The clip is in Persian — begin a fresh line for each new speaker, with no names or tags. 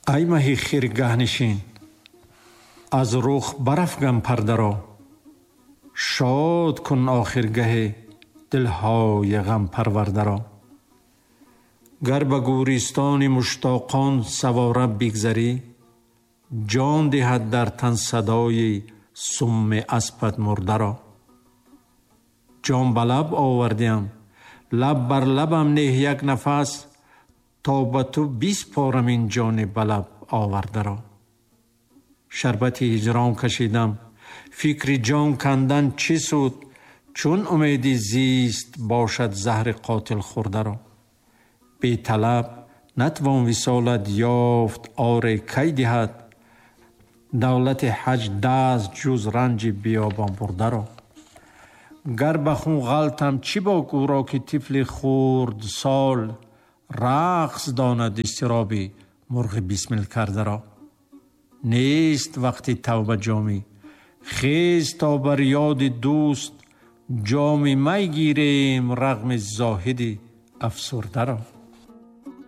ای ماهی خیرگاه نشین، از رخ برافکن پرده را. شاد کن آخرگه دلهای غم پرورده را. گر به گورستان مشتاقان سواره بگذری، جان دهد در تن صدای سم اسپت مرده را. جان به لب آوردیم، لب بر لبم نه یک نفس، تا به تو بسپارم این جان به لب آورده را. شربت هجران کشیدم، فکر جان کندن چه سود، چون امید زیست باشد زهر قاتل خورده را. بی طلب نتوان وصالت یافت، آر کی دهد دولت حج دست جز رنج بیابان برده را. گر به خون غلطم چی باک او را که طفل خورد سال، رقص داند اضطرابی مرغ بسمل کرده را. نیست وقتی توبه جامی، خیز تا بر یاد دوست، جام می گیریم رغم زاهدی افسرده را.